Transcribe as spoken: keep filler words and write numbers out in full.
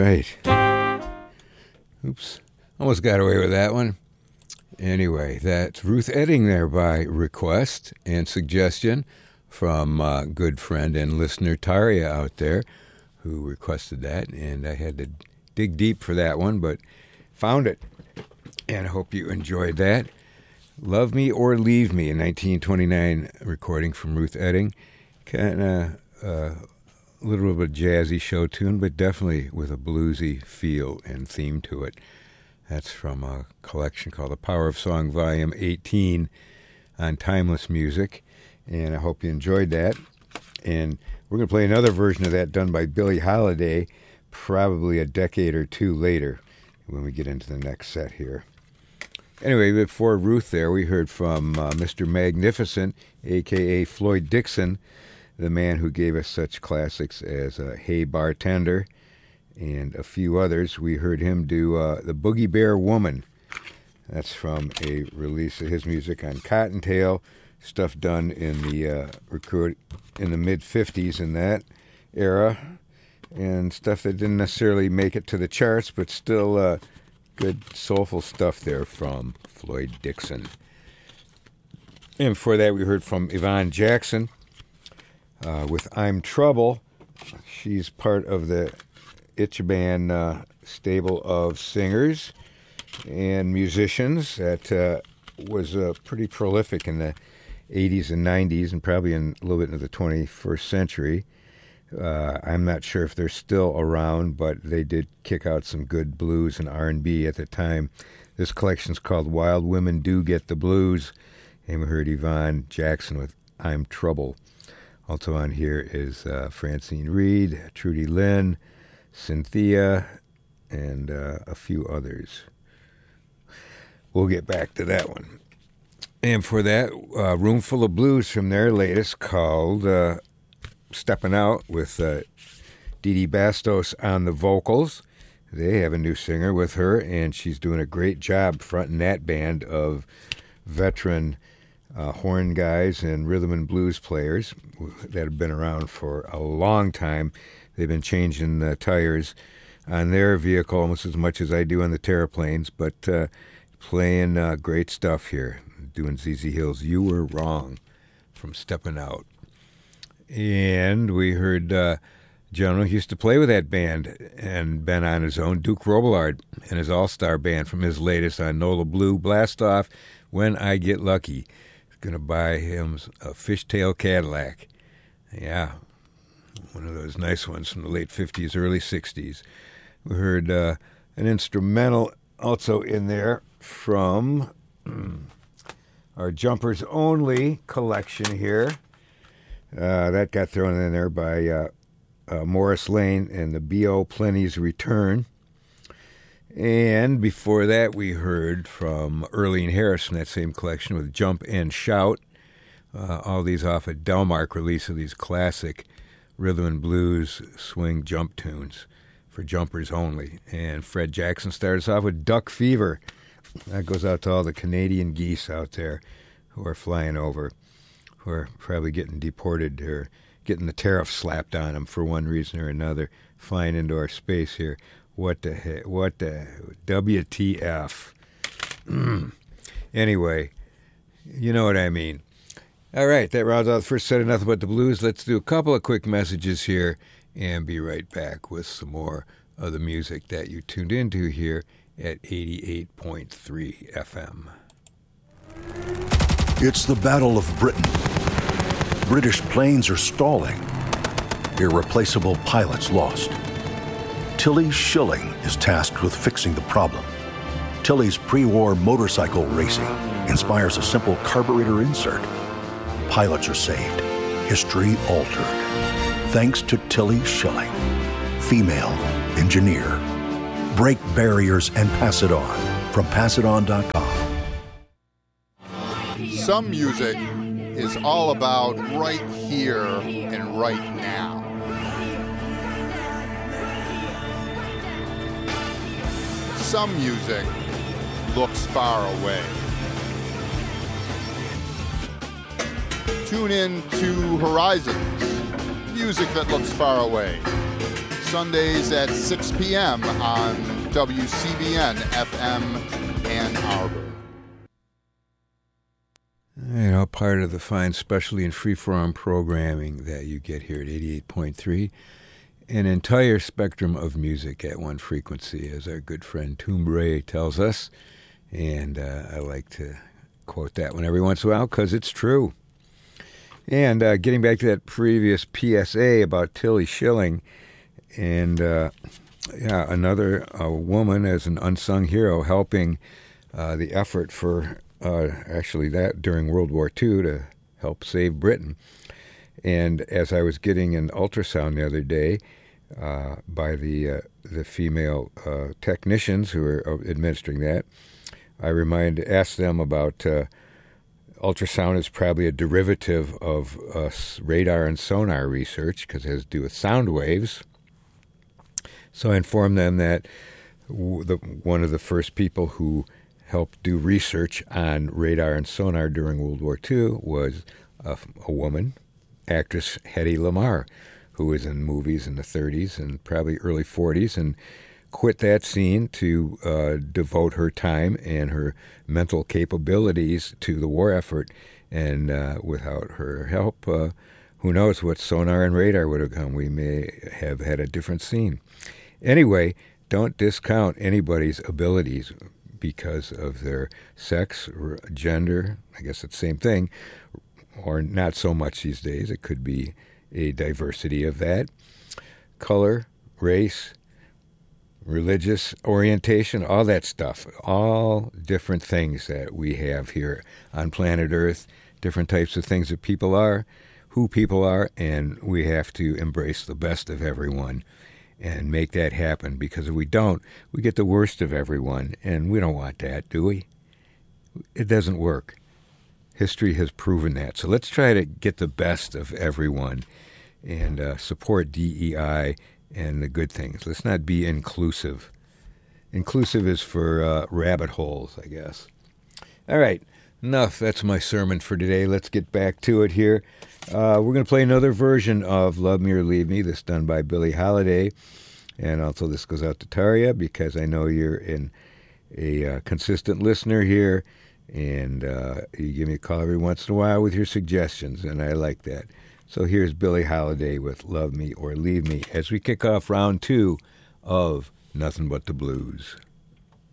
right. Oops. Almost got away with that one. Anyway, that's Ruth Etting there by request and suggestion from uh, good friend and listener Taria out there who requested that. And I had to dig deep for that one, but found it. And I hope you enjoyed that. Love Me or Leave Me, a nineteen twenty-nine recording from Ruth Etting. Kind of uh, a little bit of a jazzy show tune, but definitely with a bluesy feel and theme to it. That's from a collection called The Power of Song, Volume eighteen on Timeless Music. And I hope you enjoyed that. And we're going to play another version of that done by Billie Holiday, probably a decade or two later when we get into the next set here. Anyway, before Ruth there, we heard from uh, Mister Magnificent, a k a. Floyd Dixon, the man who gave us such classics as uh, Hey Bartender, and a few others. We heard him do uh, The Boogie Bear Woman. That's from a release of his music on Cottontail, stuff done in the uh, record in the mid-fifties in that era, and stuff that didn't necessarily make it to the charts, but still uh, good soulful stuff there from Floyd Dixon. And before that, we heard from Yvonne Jackson uh, with I'm Trouble. She's part of the Ichiban uh, stable of singers and musicians that uh, was uh, pretty prolific in the eighties and nineties and probably in a little bit into the twenty-first century. Uh, I'm not sure if they're still around, but they did kick out some good blues and R and B at the time. This collection's called Wild Women Do Get the Blues, and we heard Yvonne Jackson with I'm Trouble. Also on here is uh, Francine Reed, Trudy Lynn, Cynthia, and uh, a few others. We'll get back to that one. And for that, uh, Room Full of Blues from their latest called uh, Steppin' Out with uh, Dee Dee Bastos on the vocals. They have a new singer with her, and she's doing a great job fronting that band of veteran uh, horn guys and rhythm and blues players that have been around for a long time. They've been changing uh, tires on their vehicle almost as much as I do on the Terraplanes, but uh, playing uh, great stuff here. Doing Z Z Hill's You Were Wrong from Steppin' Out. And we heard uh, John used to play with that band and been on his own, Duke Robillard and his all-star band from his latest on Nola Blue, Blast Off, When I Get Lucky. Going to buy him a fishtail Cadillac. Yeah. One of those nice ones from the late fifties, early sixties. We heard uh, an instrumental also in there from our Jumpers Only collection here. Uh, that got thrown in there by uh, uh, Morris Lane and the B O Plenty's Return. And before that, we heard from Earlene Harris from that same collection with Jump and Shout. Uh, all these off a Delmark release of these classic rhythm and blues swing jump tunes for Jumpers Only. And Fred Jackson starts off with Duck Fever. That goes out to all the Canadian geese out there who are flying over, who are probably getting deported or getting the tariff slapped on them for one reason or another, flying into our space here. What the heck? What the W T F? Anyway, you know what I mean. All right, that rounds out the first set of Nothing But the Blues. Let's do a couple of quick messages here and be right back with some more of the music that you tuned into here at eighty-eight point three F M. It's the Battle of Britain. British planes are stalling. Irreplaceable pilots lost. Tilly Schilling is tasked with fixing the problem. Tilly's pre-war motorcycle racing inspires a simple carburetor insert. Pilots are saved. History altered. Thanks to Tilly Schilling, female engineer. Break barriers and pass it on from pass it on dot com. Some music is all about right here and right now. Some music looks far away. Tune in to Horizons, music that looks far away. Sundays at six p.m. on W C B N F M Ann Arbor. You know, part of the fine specialty and freeform programming that you get here at eighty-eight point three. An entire spectrum of music at one frequency, as our good friend Toombre tells us. And uh, I like to quote that one every once in a while because it's true. And uh, getting back to that previous P S A about Tilly Schilling, and uh, yeah, another uh, woman as an unsung hero helping uh, the effort for uh, actually that during World War Two to help save Britain. And as I was getting an ultrasound the other day uh, by the uh, the female uh, technicians who are administering that, I remind asked them about uh, ultrasound is probably a derivative of uh, radar and sonar research because it has to do with sound waves. So I informed them that w- the, one of the first people who helped do research on radar and sonar during World War Two was a, a woman, actress Hedy Lamarr, who was in movies in the thirties and probably early forties and quit that scene to uh, devote her time and her mental capabilities to the war effort. And uh, without her help, uh, who knows what sonar and radar would have come. We may have had a different scene. Anyway, don't discount anybody's abilities because of their sex, or gender, I guess it's the same thing, or not so much these days. It could be a diversity of that. Color, race, religious orientation, all that stuff, all different things that we have here on planet Earth, different types of things that people are, who people are, and we have to embrace the best of everyone and make that happen, because if we don't, we get the worst of everyone, and we don't want that, do we? It doesn't work. History has proven that. So let's try to get the best of everyone and uh, support D E I and the good things. Let's not be inclusive. Inclusive is for uh, rabbit holes, I guess. All right, enough. That's my sermon for today. Let's get back to it here. Uh, we're going to play another version of Love Me or Leave Me, this done by Billie Holiday. And also this goes out to Tarja, because I know you're in a uh, consistent listener here. And uh, you give me a call every once in a while with your suggestions, and I like that. So here's Billie Holiday with Love Me or Leave Me as we kick off round two of Nothing But the Blues.